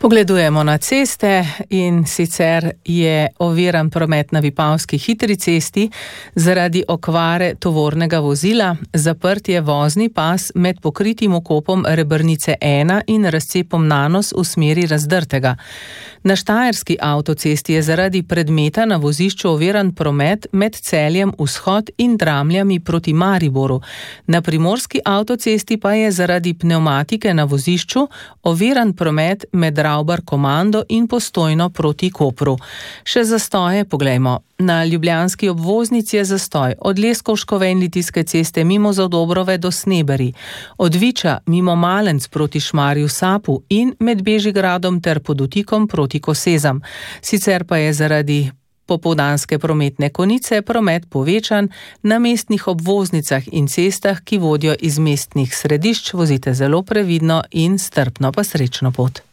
Pogledujemo na ceste in sicer je oviran promet na Vipavski hitri cesti zaradi okvare tovornega vozila, zaprt je vozni pas med pokritim vkopom Rebrnice 1 in razcepom Nanos v smeri Razdrtega. Na Štajerski avtocesti je zaradi predmeta na vozišču oviran promet med Celjem Vzhod in Dramljami proti Mariboru. Na Primorski avtocesti pa je zaradi pnevmatike na vozišču oviran promet med Ravbar Komando in Postojno proti Kopru. Še zastoje poglejmo. Na ljubljanski obvoznici je zastoj od Leskovškove in Litijske ceste mimo Zavdobrove do Sneberi, od Viča mimo Malenc proti Šmarju Sapu in med Bežigradom ter Podutikom proti Kosezam. Sicer pa je zaradi popoldanske prometne konice promet povečan na mestnih obvoznicah in cestah, ki vodijo iz mestnih središč. Vozite zelo previdno in strpno, pa srečno pot.